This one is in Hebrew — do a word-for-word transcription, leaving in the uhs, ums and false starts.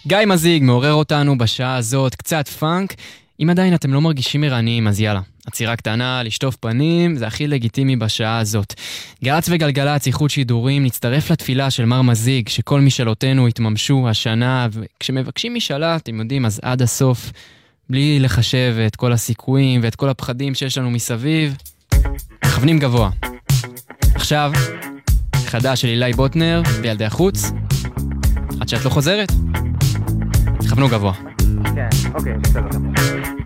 גיא מזיג מעורר אותנו בשעה הזאת, קצת פאנק. אם עדיין אתם לא מרגישים ערניים, אז יאללה. עצירה קטנה, לשטוף פנים, זה הכי לגיטימי בשעה הזאת. גלץ וגלגלץ, איחוד שידורים, נצטרף לתפילה של מר מזיג, שכל משאלותינו יתממשו השנה, וכשמבקשים משאלה, אתם יודעים, אז עד הסוף, בלי לחשב את כל הסיכויים ואת כל הפחדים שיש לנו מסביב, מכוונים גבוה. עכשיו, חדש של אילי בוטנר בילדי החוץ, עד שאת לא חוזרת, תכוונו גבוה. כן, אוקיי, בסדר.